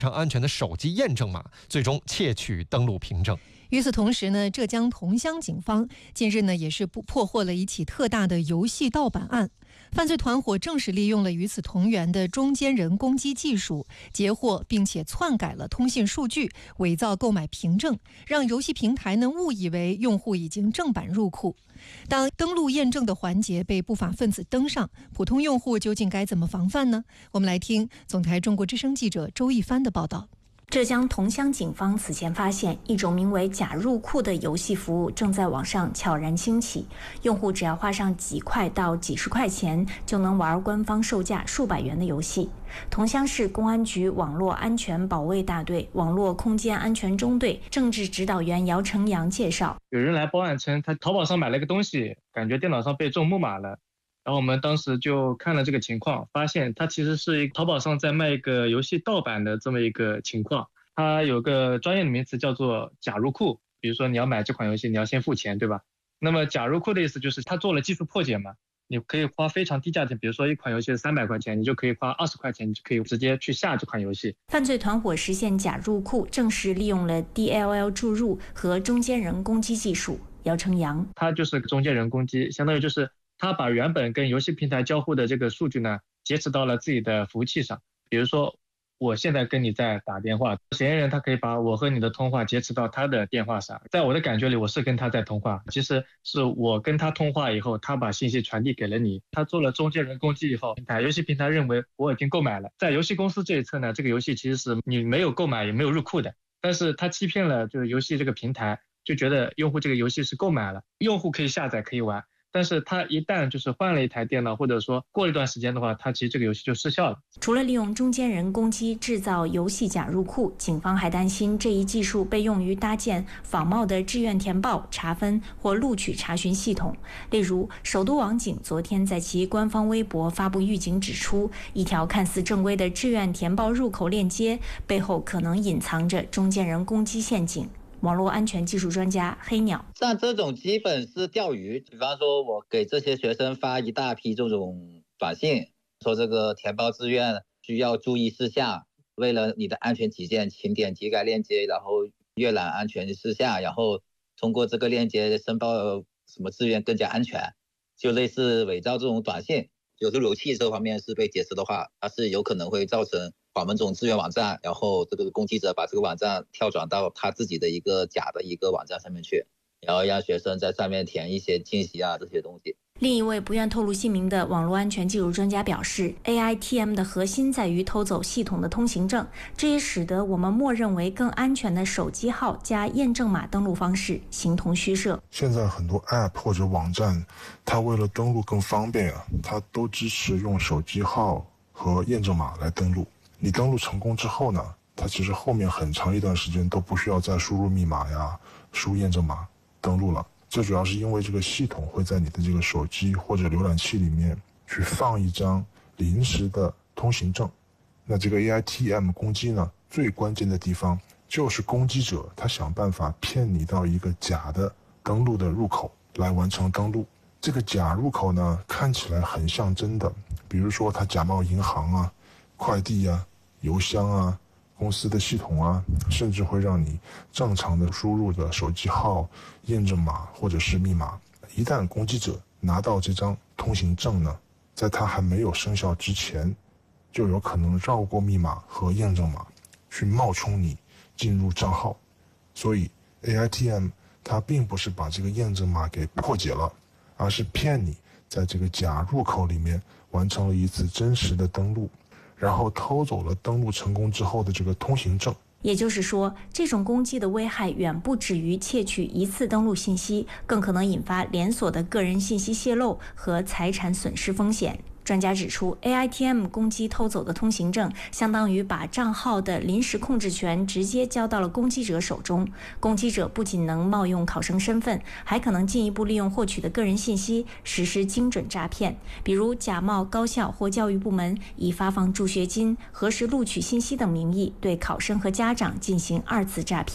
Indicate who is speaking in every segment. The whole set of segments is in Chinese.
Speaker 1: 常安全的手机验证码，最终窃取登录凭证。
Speaker 2: 与此同时呢，浙江桐乡警方近日呢也是破获了一起特大的游戏盗版案。犯罪团伙正是利用了与此同源的中间人攻击技术，截获并且篡改了通信数据，伪造购买凭证，让游戏平台呢误以为用户已经正版入库。当登录验证的环节被不法分子登上，普通用户究竟该怎么防范呢？我们来听总台中国之声记者周一帆的报道。
Speaker 3: 浙江桐乡警方此前发现，一种名为假入库的游戏服务正在网上悄然兴起。用户只要花上几块到几十块钱，就能玩官方售价数百元的游戏。桐乡市公安局网络安全保卫大队网络空间安全中队政治指导员姚成阳介绍，
Speaker 4: 有人来报案称，他淘宝上买了个东西，感觉电脑上被中木马了。然后我们当时就看了这个情况，发现它其实是淘宝上在卖一个游戏盗版的这么一个情况。它有个专业的名词叫做假入库，比如说你要买这款游戏，你要先付钱，对吧？那么假入库的意思就是它做了技术破解嘛，你可以花非常低价钱，比如说一款游戏300块钱，你就可以花20块钱，你就可以直接去下这款游戏。
Speaker 3: 犯罪团伙实现假入库，正是利用了 DLL 注入和中间人攻击技术。姚成阳，
Speaker 4: 它就是中间人攻击，相当于就是他把原本跟游戏平台交互的这个数据呢，劫持到了自己的服务器上。比如说我现在跟你在打电话，嫌疑人他可以把我和你的通话劫持到他的电话上，在我的感觉里我是跟他在通话，其实是我跟他通话以后，他把信息传递给了你，他做了中间人攻击以后，游戏平台认为我已经购买了，在游戏公司这一侧呢，这个游戏其实是你没有购买也没有入库的，但是他欺骗了就是游戏这个平台，就觉得用户这个游戏是购买了，用户可以下载可以玩，但是他一旦就是换了一台电脑，或者说过了一段时间的话，他其实这个游戏就失效了。
Speaker 3: 除了利用中间人攻击制造游戏假入库，警方还担心这一技术被用于搭建仿冒的志愿填报、查分或录取查询系统。例如，首都网警昨天在其官方微博发布预警，指出一条看似正规的志愿填报入口链接背后可能隐藏着中间人攻击陷阱。网络安全技术专家黑鸟，
Speaker 5: 像这种基本是钓鱼，比方说我给这些学生发一大批这种短信，说这个填报志愿需要注意事项，为了你的安全起见，请点击该链接，然后阅览安全事项，然后通过这个链接申报什么志愿更加安全，就类似伪造这种短信。有路由器这方面是被劫持的话，它是有可能会造成访问这种志愿网站，然后这个攻击者把这个网站跳转到他自己的一个假的一个网站上面去，然后让学生在上面填一些信息啊这些东西。
Speaker 3: 另一位不愿透露姓名的网络安全技术专家表示， AITM 的核心在于偷走系统的通行证，这也使得我们默认为更安全的手机号加验证码登录方式形同虚设。
Speaker 6: 现在很多 App 或者网站，它为了登录更方便它都支持用手机号和验证码来登录。你登录成功之后呢，它其实后面很长一段时间都不需要再输入密码呀、输验证码登录了。这主要是因为这个系统会在你的这个手机或者浏览器里面去放一张临时的通行证。那这个 AITM 攻击呢，最关键的地方就是攻击者他想办法骗你到一个假的登录的入口来完成登录。这个假入口呢，看起来很像真的，比如说他假冒银行啊、快递啊、邮箱啊、公司的系统啊，甚至会让你正常的输入的手机号、验证码或者是密码。一旦攻击者拿到这张通行证呢，在它还没有生效之前，就有可能绕过密码和验证码去冒充你进入账号。所以 AITM 它并不是把这个验证码给破解了，而是骗你在这个假入口里面完成了一次真实的登录，然后偷走了登录成功之后的这个通行证。
Speaker 3: 也就是说，这种攻击的危害远不止于窃取一次登录信息，更可能引发连锁的个人信息泄露和财产损失风险。专家指出， AITM 攻击偷走的通行证相当于把账号的临时控制权直接交到了攻击者手中。攻击者不仅能冒用考生身份，还可能进一步利用获取的个人信息实施精准诈骗，比如假冒高校或教育部门，以发放助学金、核实录取信息等名义对考生和家长进行2次诈骗。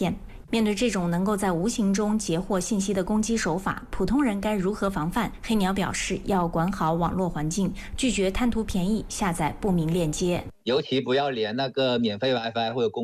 Speaker 3: 面对这种能够在无形中截获信息的攻击手法，普通人该如何防范？黑鸟表示，要管好网络环境，拒绝贪图便宜下载不明链接，
Speaker 5: 尤其不要连那个免费 WiFi 或者公